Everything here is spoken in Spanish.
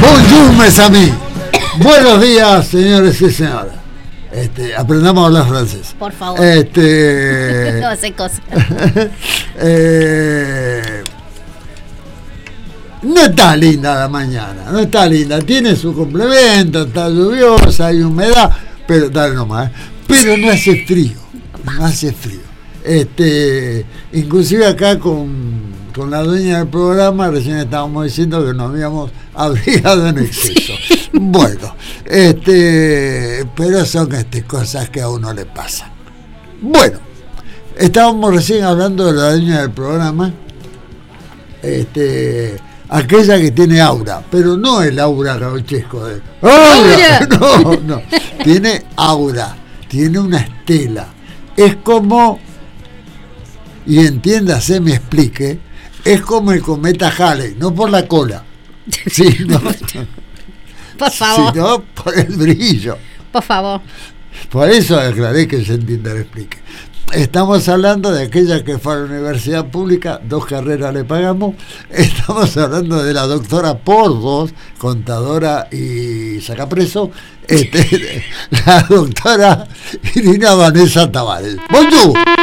Bonjour, mes amis. Buenos días, señores y señoras. Aprendamos a hablar francés. Por favor. No hace cosas. No está linda la mañana, no está linda. Tiene su complemento, está lluviosa, hay humedad, pero dale nomás. Pero no hace frío, no hace frío. Inclusive acá con la dueña del programa recién estábamos diciendo que nos habíamos abrigado en exceso. Sí. Bueno, pero son cosas que a uno le pasan. Bueno, estábamos recién hablando de la dueña del programa, aquella que tiene aura, pero no el aura gauchesco de ¡aura! No, tiene aura, tiene una estela. Es como, y entiéndase, me explique, es como el cometa Halley, no por la cola, sino, por favor, sino por el brillo. Por favor. Por eso aclaré que se entienda, le explique. Estamos hablando de aquella que fue a la universidad pública, 2 carreras le pagamos. Estamos hablando de la doctora por 2, contadora y sacapreso, la doctora Irina Vanessa Tavares. ¡Bonjour!